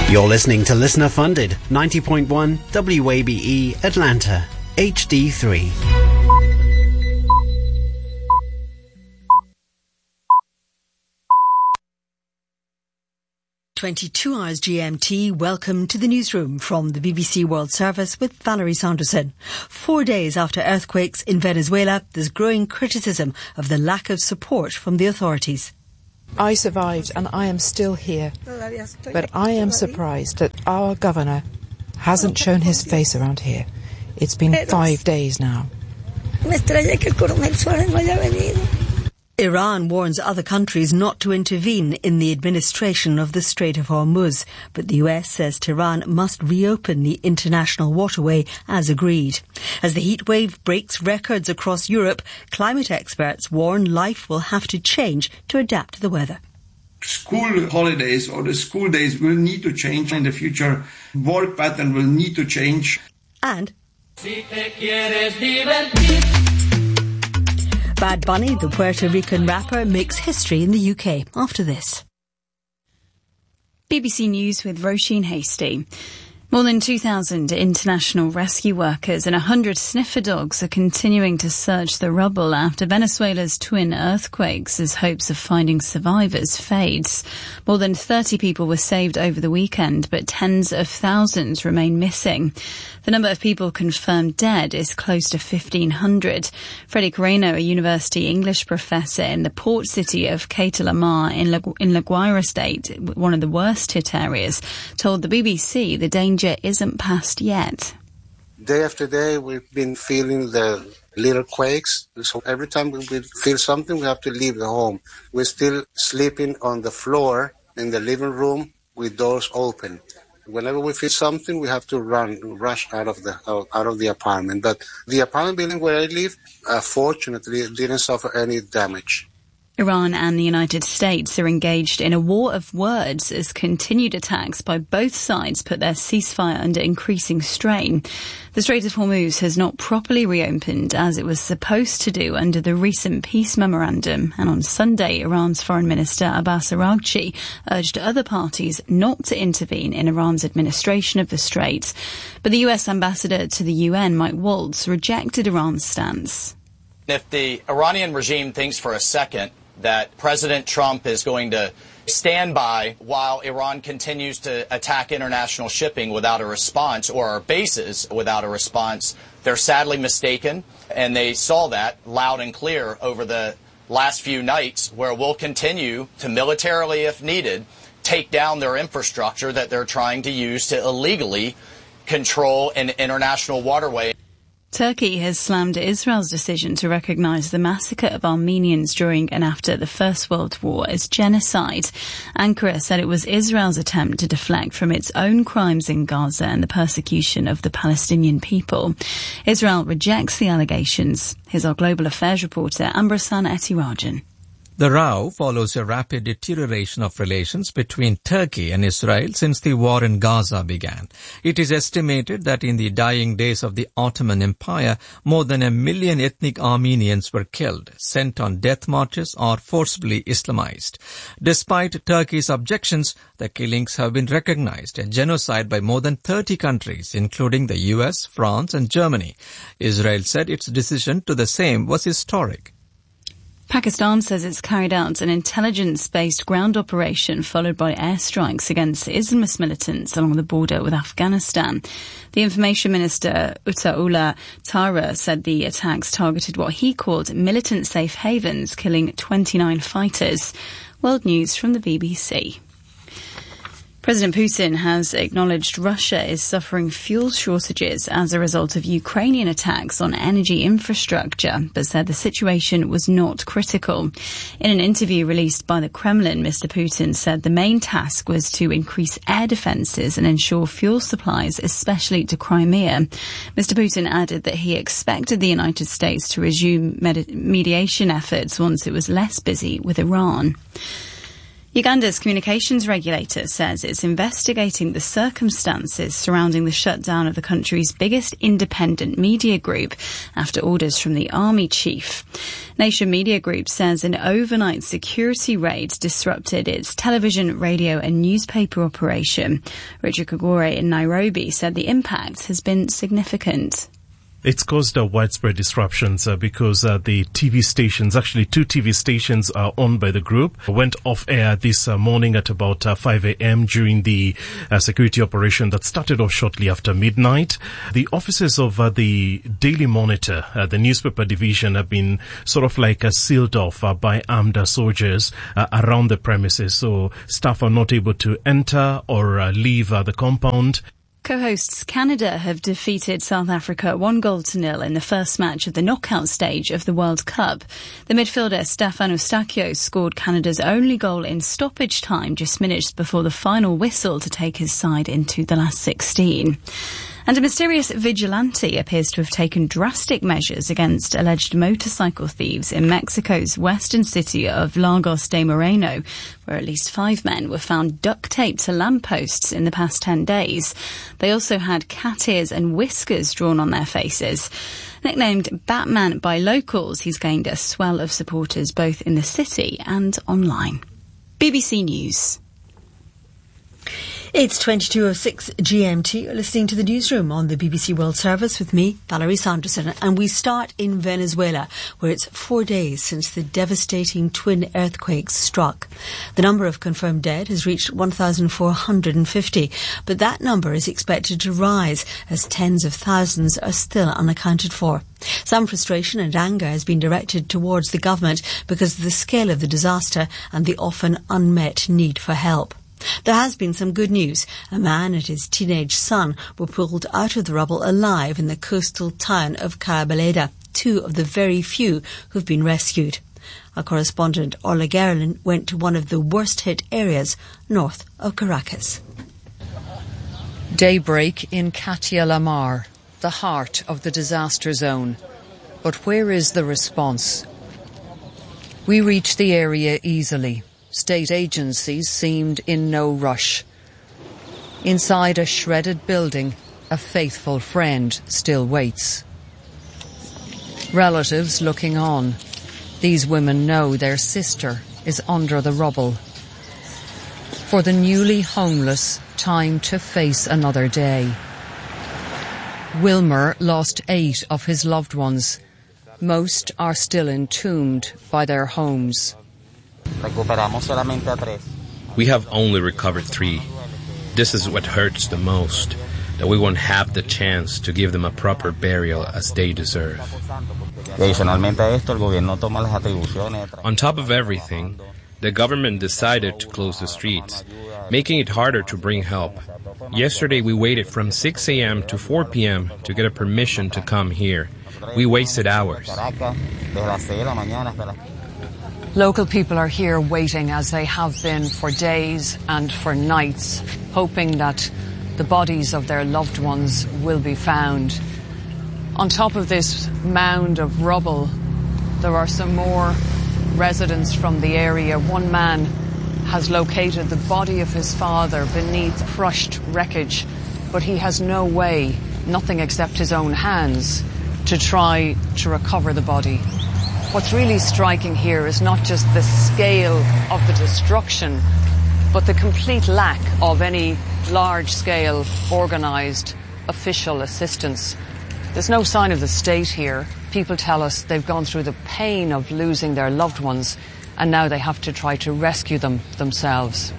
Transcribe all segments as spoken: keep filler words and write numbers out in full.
You're listening to Listener Funded, ninety point one W A B E Atlanta, H D three. twenty-two hours G M T. Welcome to the newsroom from the B B C World Service with Valerie Saunderson. Four days after earthquakes in Venezuela, there's growing criticism of the lack of support from the authorities. I survived and I am still here, but I am surprised that our governor hasn't shown his face around here. It's been five days now. Iran warns other countries not to intervene in the administration of the Strait of Hormuz, but the U S says Tehran must reopen the international waterway as agreed. As the heat wave breaks records across Europe, climate experts warn life will have to change to adapt to the weather. School holidays or the school days will need to change in the future. Work pattern will need to change. And Bad Bunny, the Puerto Rican rapper, makes history in the U K after this. B B C News with Roisin Hastie. More than two thousand international rescue workers and one hundred sniffer dogs are continuing to search the rubble after Venezuela's twin earthquakes as hopes of finding survivors fades. More than thirty people were saved over the weekend, but tens of thousands remain missing. The number of people confirmed dead is close to fifteen hundred. Freddie Coreno, a university English professor in the port city of Ceuta La Mar in La, in La Guaira state, one of the worst hit areas, told the B B C the danger isn't past yet. Day after day, we've been feeling the little quakes. So every time we feel something, we have to leave the home. We're still sleeping on the floor in the living room with doors open. Whenever we feel something, we have to run, rush out of the out of the apartment. But the apartment building where I live, uh, fortunately, didn't suffer any damage. Iran and the United States are engaged in a war of words as continued attacks by both sides put their ceasefire under increasing strain. The Strait of Hormuz has not properly reopened as it was supposed to do under the recent peace memorandum, and on Sunday Iran's Foreign Minister Abbas Araghchi urged other parties not to intervene in Iran's administration of the Strait. But the U S ambassador to the U N, Mike Waltz, rejected Iran's stance. If the Iranian regime thinks for a second that President Trump is going to stand by while Iran continues to attack international shipping without a response, or our bases without a response, they're sadly mistaken. And they saw that loud and clear over the last few nights, where we'll continue to militarily, if needed, take down their infrastructure that they're trying to use to illegally control an international waterway. Turkey has slammed Israel's decision to recognise the massacre of Armenians during and after the First World War as genocide. Ankara said it was Israel's attempt to deflect from its own crimes in Gaza and the persecution of the Palestinian people. Israel rejects the allegations. Here's our Global Affairs reporter, Ambrasan Etirajan. The row follows a rapid deterioration of relations between Turkey and Israel since the war in Gaza began. It is estimated that in the dying days of the Ottoman Empire, more than a million ethnic Armenians were killed, sent on death marches, or forcibly Islamized. Despite Turkey's objections, the killings have been recognized, a genocide by more than thirty countries, including the U S, France, and Germany. Israel said its decision to the same was historic. Pakistan says it's carried out an intelligence-based ground operation followed by airstrikes against Islamist militants along the border with Afghanistan. The Information Minister Utaullah Tara said the attacks targeted what he called militant safe havens, killing twenty-nine fighters. World News from the B B C. President Putin has acknowledged Russia is suffering fuel shortages as a result of Ukrainian attacks on energy infrastructure, but said the situation was not critical. In an interview released by the Kremlin, Mister Putin said the main task was to increase air defences and ensure fuel supplies, especially to Crimea. Mister Putin added that he expected the United States to resume med- mediation efforts once it was less busy with Iran. Uganda's communications regulator says it's investigating the circumstances surrounding the shutdown of the country's biggest independent media group after orders from the army chief. Nation Media Group says an overnight security raid disrupted its television, radio and newspaper operation. Richard Kagore in Nairobi said the impact has been significant. It's caused uh, widespread disruptions uh, because uh, the T V stations, actually two T V stations are owned by the group, went off air this uh, morning at about uh, five a.m. during the uh, security operation that started off shortly after midnight. The offices of uh, the Daily Monitor, uh, the newspaper division, have been sort of like uh, sealed off uh, by armed uh, soldiers uh, around the premises, so staff are not able to enter or uh, leave uh, the compound. Co-hosts Canada have defeated South Africa one goal to nil in the first match of the knockout stage of the World Cup. The midfielder Stefan Eustáquio scored Canada's only goal in stoppage time just minutes before the final whistle to take his side into the last sixteen. And a mysterious vigilante appears to have taken drastic measures against alleged motorcycle thieves in Mexico's western city of Lagos de Moreno, where at least five men were found duct taped to lampposts in the past ten days. They also had cat ears and whiskers drawn on their faces. Nicknamed Batman by locals, he's gained a swell of supporters both in the city and online. B B C News. It's twenty-two oh six G M T. You're listening to the newsroom on the B B C World Service with me, Valerie Sanderson. And we start in Venezuela, where it's four days since the devastating twin earthquakes struck. The number of confirmed dead has reached one thousand four hundred fifty, but that number is expected to rise as tens of thousands are still unaccounted for. Some frustration and anger has been directed towards the government because of the scale of the disaster and the often unmet need for help. There has been some good news. A man and his teenage son were pulled out of the rubble alive in the coastal town of Carabaleda, two of the very few who've been rescued. Our correspondent Orla Gerlin went to one of the worst-hit areas north of Caracas. Daybreak in Katia La Mar, the heart of the disaster zone. But where is the response? We reach the area easily. State agencies seemed in no rush. Inside a shredded building, a faithful friend still waits. Relatives looking on. These women know their sister is under the rubble. For the newly homeless, time to face another day. Wilmer lost eight of his loved ones. Most are still entombed by their homes. We have only recovered three. This is what hurts the most, that we won't have the chance to give them a proper burial as they deserve. On top of everything, the government decided to close the streets, making it harder to bring help. Yesterday we waited from six a.m. to four p.m. to get a permission to come here. We wasted hours. Local people are here waiting, as they have been for days and for nights, hoping that the bodies of their loved ones will be found. On top of this mound of rubble, there are some more residents from the area. One man has located the body of his father beneath crushed wreckage, but he has no way, nothing except his own hands, to try to recover the body. What's really striking here is not just the scale of the destruction, but the complete lack of any large-scale, organised, official assistance. There's no sign of the state here. People tell us they've gone through the pain of losing their loved ones, and now they have to try to rescue them themselves.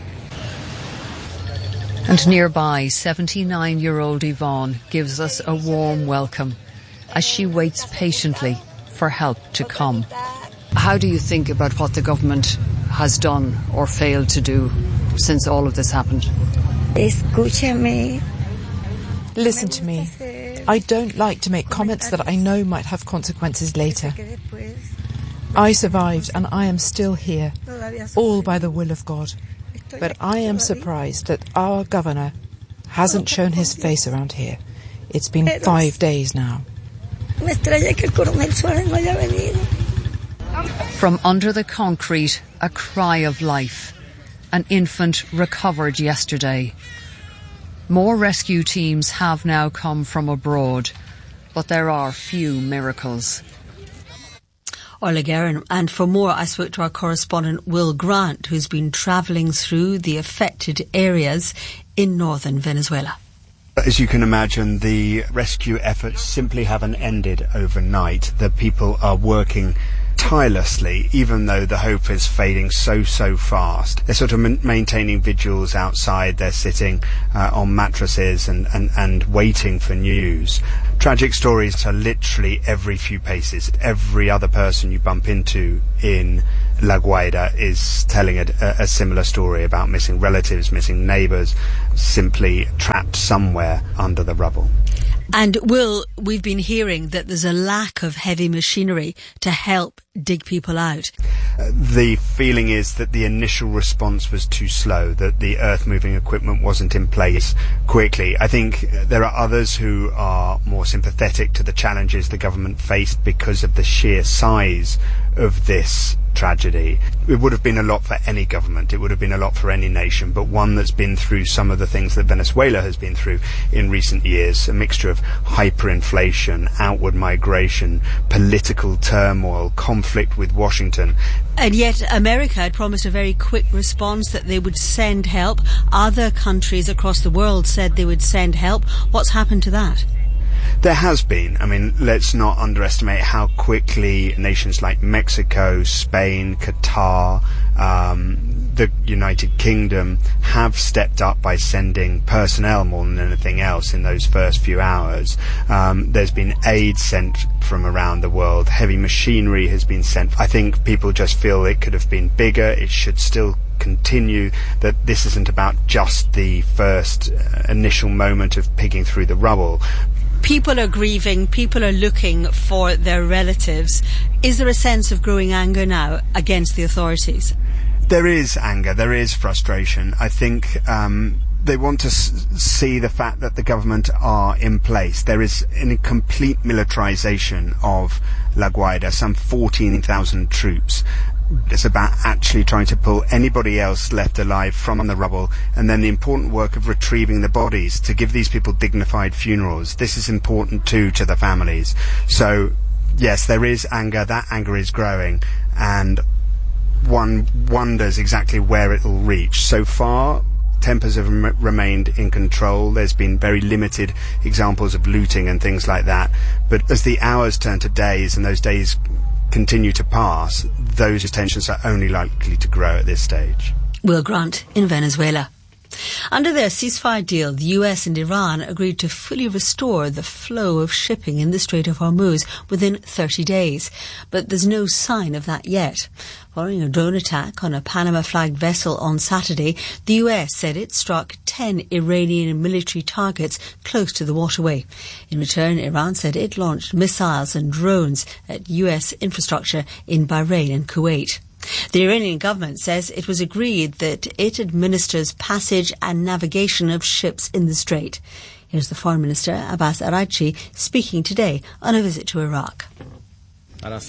And nearby, seventy-nine-year-old Yvonne gives us a warm welcome as she waits patiently for help to come. How do you think about what the government has done or failed to do since all of this happened? Escúchame. Listen to me. I don't like to make comments that I know might have consequences later. I survived and I am still here, all by the will of God. But I am surprised that our governor hasn't shown his face around here. It's been five days now. From under the concrete, a cry of life. an infant recovered yesterday. More rescue teams have now come from abroad, but there are few miracles. Orla Guerin. And for more, I spoke to our correspondent Will Grant, who's been travelling through the affected areas in northern Venezuela. As you can imagine, the rescue efforts simply haven't ended overnight. The people are working tirelessly, even though the hope is fading so, so fast. They're sort of m- maintaining vigils outside. They're sitting uh, on mattresses and, and, and waiting for news. Tragic stories are literally every few paces. Every other person you bump into in La Guaira is telling a, a similar story about missing relatives, missing neighbours, simply trapped somewhere under the rubble. And Will, we've been hearing that there's a lack of heavy machinery to help dig people out. Uh, the feeling is that the initial response was too slow, that the earth-moving equipment wasn't in place quickly. I think there are others who are more sympathetic to the challenges the government faced because of the sheer size of this tragedy. It would have been a lot for any government, it would have been a lot for any nation, but one that's been through some of the things that Venezuela has been through in recent years, a mixture of hyperinflation, outward migration, political turmoil, conflict with Washington. And yet America had promised a very quick response, that they would send help. Other countries across the world said they would send help. What's happened to that? There has been. I mean, let's not underestimate how quickly nations like Mexico, Spain, Qatar, um, the United Kingdom have stepped up by sending personnel more than anything else in those first few hours. Um, there's been aid sent from around the world. Heavy machinery has been sent. I think people just feel it could have been bigger. It should still continue, that this isn't about just the first uh, initial moment of picking through the rubble. People are grieving, people are looking for their relatives. Is there a sense of growing anger now against the authorities? There is anger, there is frustration. I think um, they want to s- see the fact that the government are in place. There is a complete militarization of La Guaira, some fourteen thousand troops. It's about actually trying to pull anybody else left alive from the rubble, and then the important work of retrieving the bodies to give these people dignified funerals. This is important too to the families. So yes, there is anger. That anger is growing, and one wonders exactly where it will reach. So far, tempers have rem- remained in control. There's been very limited examples of looting and things like that. But as the hours turn to days and those days continue to pass, those tensions are only likely to grow at this stage. Will Grant in Venezuela. Under their ceasefire deal, the U S and Iran agreed to fully restore the flow of shipping in the Strait of Hormuz within thirty days. But there's no sign of that yet. Following a drone attack on a Panama-flagged vessel on Saturday, the U S said it struck ten Iranian military targets close to the waterway. In return, Iran said it launched missiles and drones at U S infrastructure in Bahrain and Kuwait. The Iranian government says it was agreed that it administers passage and navigation of ships in the strait. Here's the Foreign Minister, Abbas Araghchi, speaking today on a visit to Iraq. Under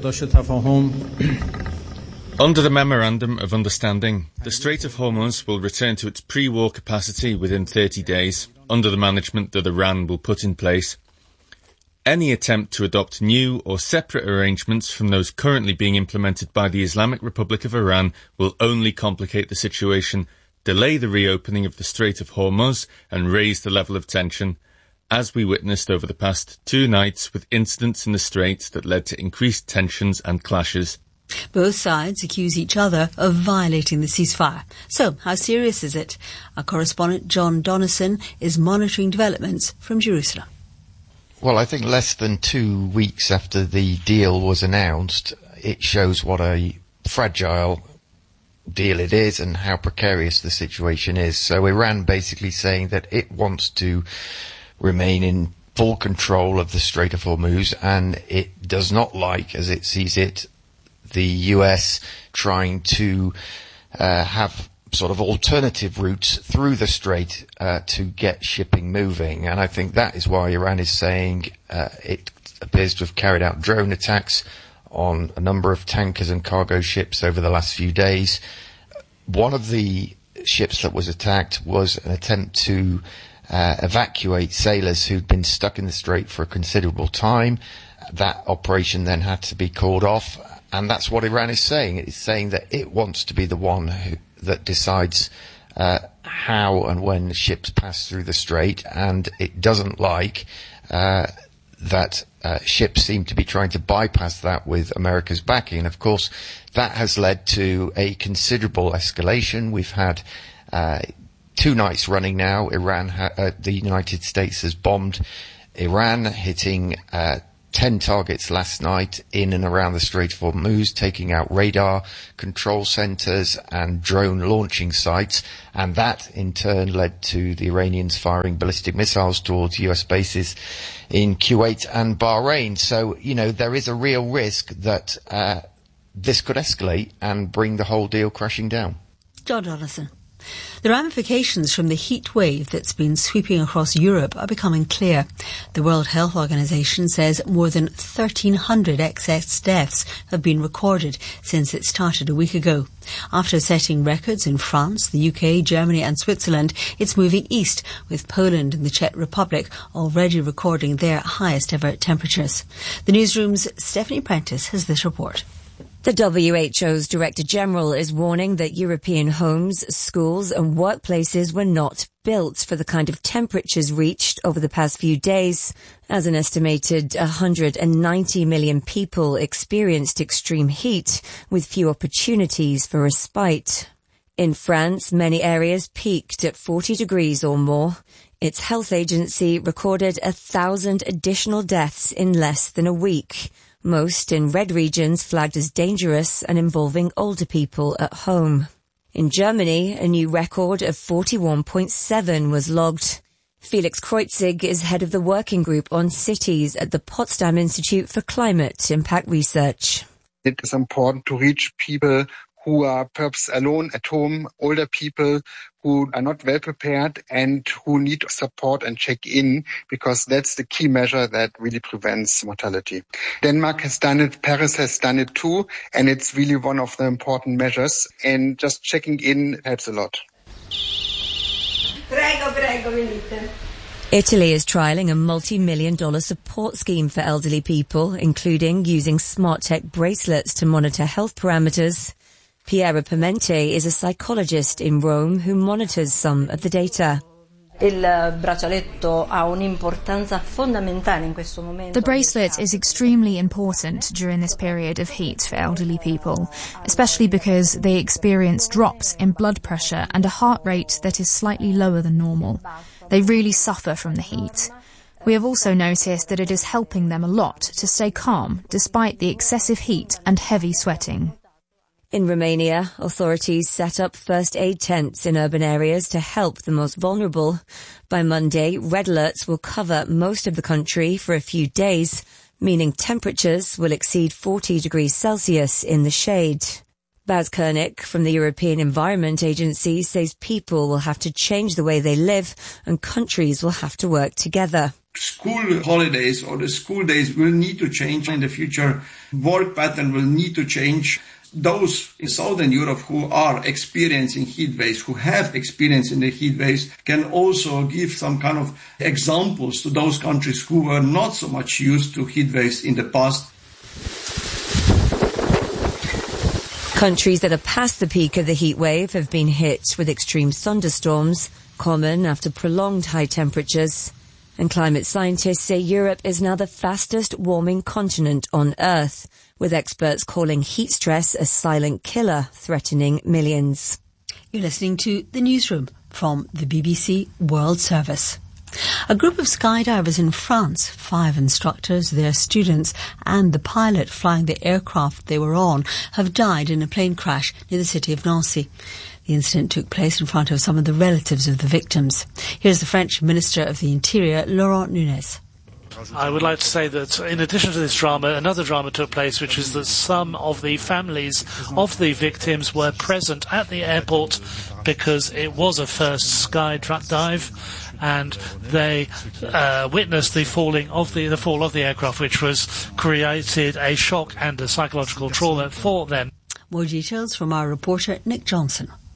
the Memorandum of Understanding, the Strait of Hormuz will return to its pre-war capacity within thirty days, under the management that Iran will put in place. Any attempt to adopt new or separate arrangements from those currently being implemented by the Islamic Republic of Iran will only complicate the situation, delay the reopening of the Strait of Hormuz, and raise the level of tension, as we witnessed over the past two nights with incidents in the strait that led to increased tensions and clashes. Both sides accuse each other of violating the ceasefire. So, how serious is it? Our correspondent John Donnison is monitoring developments from Jerusalem. Well, I think less than two weeks after the deal was announced, it shows what a fragile deal it is and how precarious the situation is. So Iran basically saying that it wants to remain in full control of the Strait of Hormuz, and it does not like, as it sees it, the U S trying to uh, have sort of alternative routes through the strait uh, to get shipping moving. And I think that is why Iran is saying uh, it appears to have carried out drone attacks on a number of tankers and cargo ships over the last few days. one of the ships that was attacked was an attempt to uh, evacuate sailors who'd been stuck in the strait for a considerable time. That operation then had to be called off, and that's what Iran is saying. It's saying that it wants to be the one who, that decides uh, how and when ships pass through the strait, and it doesn't like uh, that uh, ships seem to be trying to bypass that with America's backing. And of course, that has led to a considerable escalation. We've had uh, two nights running now. Iran, ha- uh, the United States has bombed Iran, hitting uh, ten targets last night in and around the Strait of Hormuz, taking out radar control centers and drone launching sites, and that in turn led to the Iranians firing ballistic missiles towards U S bases in Kuwait and Bahrain. So, you know, there is a real risk that uh, this could escalate and bring the whole deal crashing down. John Donaldson. The ramifications from the heat wave that's been sweeping across Europe are becoming clear. The World Health Organization says more than thirteen hundred excess deaths have been recorded since it started a week ago. After setting records in France, the U K, Germany and Switzerland, it's moving east, with Poland and the Czech Republic already recording their highest ever temperatures. The newsroom's Stephanie Prentice has this report. The W H O's Director General is warning that European homes, schools and workplaces were not built for the kind of temperatures reached over the past few days, as an estimated one hundred ninety million people experienced extreme heat with few opportunities for respite. In France, many areas peaked at forty degrees or more. Its health agency recorded a thousand additional deaths in less than a week, most in red regions flagged as dangerous and involving older people at home. In Germany, a new record of forty-one point seven was logged. Felix Kreutzig is head of the working group on cities at the Potsdam Institute for Climate Impact Research. It is important to reach people who are perhaps alone at home, older people who are not well prepared and who need support and check in, because that's the key measure that really prevents mortality. Denmark has done it, Paris has done it too, and it's really one of the important measures, and just checking in helps a lot. Prego, prego, venite. Italy is trialling a multi-million dollar support scheme for elderly people, including using smart tech bracelets to monitor health parameters. Piera Pimente is a psychologist in Rome who monitors some of the data. The bracelet is extremely important during this period of heat for elderly people, especially because they experience drops in blood pressure and a heart rate that is slightly lower than normal. They really suffer from the heat. We have also noticed that it is helping them a lot to stay calm despite the excessive heat and heavy sweating. In Romania, authorities set up first aid tents in urban areas to help the most vulnerable. By Monday, red alerts will cover most of the country for a few days, meaning temperatures will exceed forty degrees Celsius in the shade. Baz Kernick from the European Environment Agency says people will have to change the way they live and countries will have to work together. School holidays or the school days will need to change in the future. Work pattern will need to change. Those in Southern Europe who are experiencing heat waves, who have experience in the heat waves, can also give some kind of examples to those countries who were not so much used to heat waves in the past. Countries that are past the peak of the heat wave have been hit with extreme thunderstorms, common after prolonged high temperatures. And climate scientists say Europe is now the fastest warming continent on Earth, with experts calling heat stress a silent killer threatening millions. You're listening to The Newsroom from the B B C World Service. A group of skydivers in France, five instructors, their students and the pilot flying the aircraft they were on have died in a plane crash near the city of Nancy. The incident took place in front of some of the relatives of the victims. Here's the French Minister of the Interior, Laurent Nunez. I would like to say that in addition to this drama, another drama took place, which is that some of the families of the victims were present at the airport because it was a first sky dive, and they uh, witnessed the falling of the, the fall of the aircraft, which was created a shock and a psychological trauma for them. More details from our reporter Nick Johnson.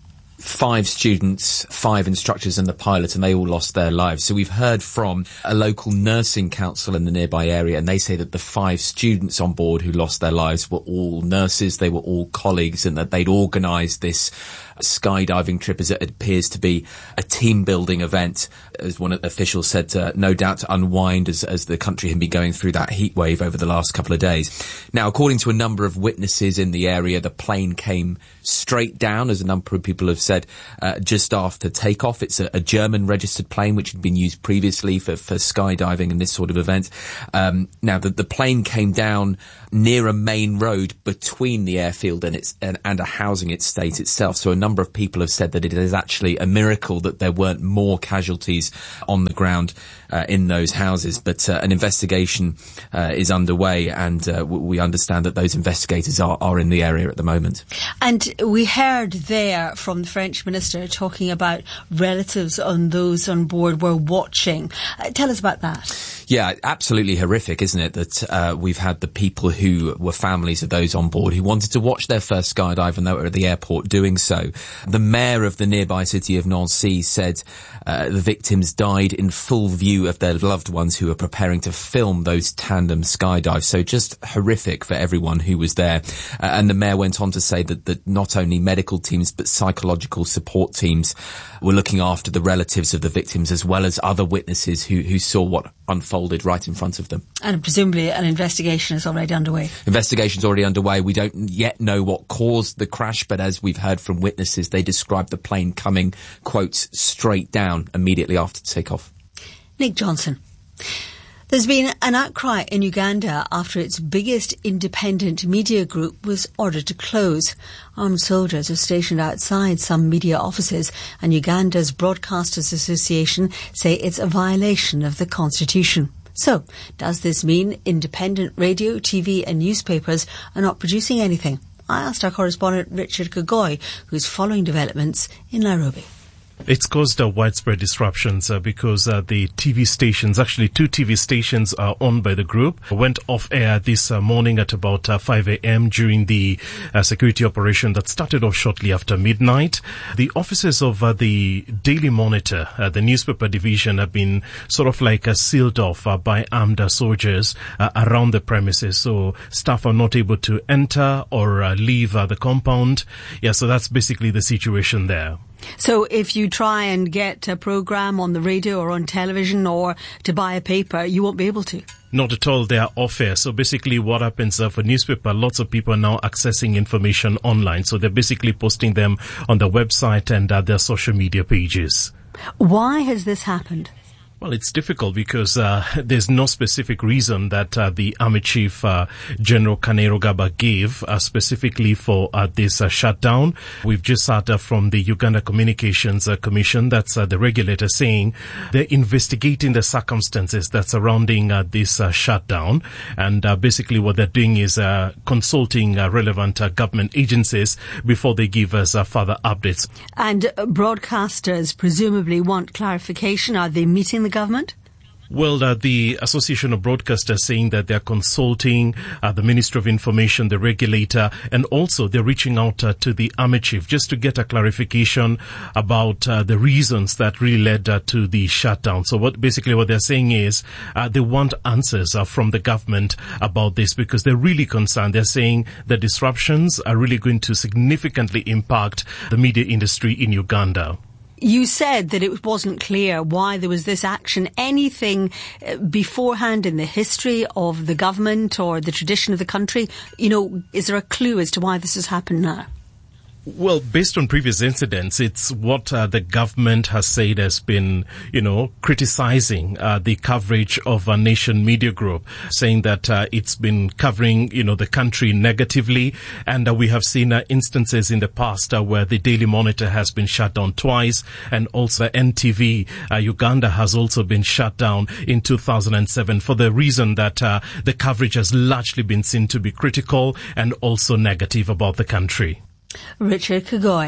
five students, five instructors and the pilot, and they all lost their lives. So we've heard from a local nursing council in the nearby area, and they say that the five students on board who lost their lives were all nurses, they were all colleagues, and that they'd organised this skydiving trip as it appears to be a team-building event, as one of the officials said, uh, no doubt to unwind as, as the country had been going through that heat wave over the last couple of days. Now, according to a number of witnesses in the area, the plane came straight down, as a number of people have said, uh, just after takeoff. It's a, a German-registered plane, which had been used previously for, for skydiving and this sort of event. Um, now, the, the plane came down near a main road between the airfield and, its, and, and a housing estate itself. So a number of people have said that it is actually a miracle that there weren't more casualties on the ground uh, in those houses. But uh, an investigation uh, is underway, and uh, we understand that those investigators are, are in the area at the moment. And we heard there from the French minister talking about relatives on those on board were watching. Uh, tell us about that. Yeah, absolutely horrific, isn't it, that uh, we've had the people who were families of those on board who wanted to watch their first skydive and they were at the airport doing so. The mayor of the nearby city of Nancy said uh, the victims died in full view of their loved ones who were preparing to film those tandem skydives. So just horrific for everyone who was there. Uh, and the mayor went on to say that, that not only medical teams but psychological support teams were looking after the relatives of the victims as well as other witnesses who, who saw what unfolded right in front of them. And presumably an investigation is already underway. Investigation's already underway. We don't yet know what caused the crash, but as we've heard from witnesses, they described the plane coming, quote, straight down immediately after takeoff. Nick Johnson. There's been an outcry in Uganda after its biggest independent media group was ordered to close. Armed soldiers are stationed outside some media offices, and Uganda's Broadcasters Association say it's a violation of the constitution. So, does this mean independent radio, T V and newspapers are not producing anything? I asked our correspondent Richard Kagoi, who's following developments in Nairobi. It's caused uh, widespread disruptions uh, because uh, the T V stations, actually two T V stations are owned by the group, went off air this uh, morning at about uh, five a.m. during the uh, security operation that started off shortly after midnight. The offices of uh, the Daily Monitor, uh, the newspaper division, have been sort of like uh, sealed off uh, by armed uh, soldiers uh, around the premises. So staff are not able to enter or uh, leave uh, the compound. Yeah, so that's basically the situation there. So if you try and get a programme on the radio or on television or to buy a paper, you won't be able to? Not at all. They are off air. So basically what happens uh, for newspaper, lots of people are now accessing information online. So they're basically posting them on their website and uh, their social media pages. Why has this happened? Well, it's difficult because uh, there's no specific reason that uh, the Army Chief uh, General Kainerugaba gave uh, specifically for uh, this uh, shutdown. We've just heard uh, from the Uganda Communications uh, Commission, that's uh, the regulator, saying they're investigating the circumstances that surrounding uh, this uh, shutdown. And uh, basically what they're doing is uh, consulting uh, relevant uh, government agencies before they give us uh, further updates. And uh, broadcasters presumably want clarification. Are they meeting the government? Well, uh, the Association of Broadcasters saying that they're consulting uh, the Ministry of Information, the regulator, and also they're reaching out uh, to the Army Chief just to get a clarification about uh, the reasons that really led uh, to the shutdown. So what basically what they're saying is uh, they want answers uh, from the government about this because they're really concerned. They're saying the disruptions are really going to significantly impact the media industry in Uganda. You said that it wasn't clear why there was this action. Anything beforehand in the history of the government or the tradition of the country? You know, is there a clue as to why this has happened now? Well, based on previous incidents, it's what uh, the government has said has been, you know, criticizing uh, the coverage of a Nation Media Group, saying that uh, it's been covering, you know, the country negatively. And uh, we have seen uh, instances in the past uh, where the Daily Monitor has been shut down twice, and also N T V uh, Uganda has also been shut down in two thousand seven for the reason that uh, the coverage has largely been seen to be critical and also negative about the country. Richard Kagoi.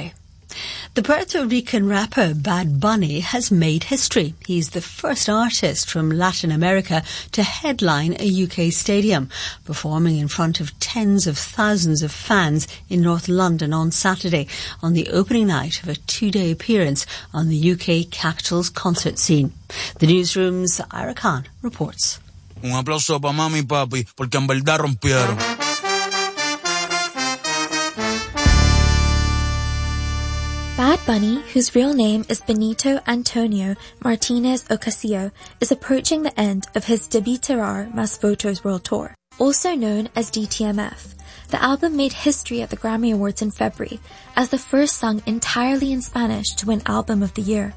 The Puerto Rican rapper Bad Bunny has made history. He's the first artist from Latin America to headline a U K stadium, performing in front of tens of thousands of fans in North London on Saturday, on the opening night of a two-day appearance on the U K capital's concert scene. The newsroom's Ira Khan reports. Un aplauso para mami y papi, porque en verdad rompieron. Bad Bunny, whose real name is Benito Antonio Martinez Ocasio, is approaching the end of his Debí Tirar Más Fotos World Tour, also known as D T M F. The album made history at the Grammy Awards in February, as the first sung entirely in Spanish to win Album of the Year.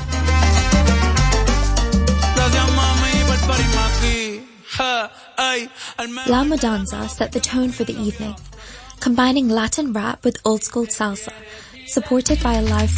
La Mudanza set the tone for the evening, combining Latin rap with old-school salsa, supported by a live